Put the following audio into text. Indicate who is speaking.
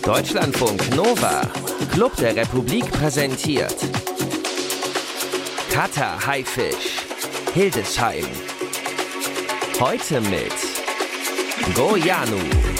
Speaker 1: Deutschlandfunk Nova, Club der Republik präsentiert Cutter Haifisch, Hildesheim. Heute mit Goianu.